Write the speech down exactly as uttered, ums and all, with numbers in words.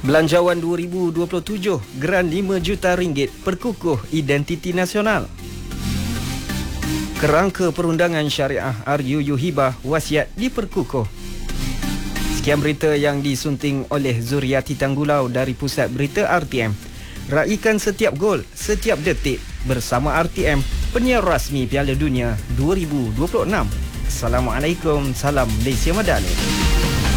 Belanjawan dua ribu dua puluh tujuh, Geran lima juta ringgit perkukuh identiti nasional. Kerangka perundangan syariah R U U Hibah wasiat diperkukuh. Sekian berita yang disunting oleh Zuriati Tanggulau dari Pusat Berita R T M. Raikan setiap gol, setiap detik bersama R T M, penyiar rasmi Piala Dunia dua ribu dua puluh enam. Assalamualaikum, salam Malaysia Madani.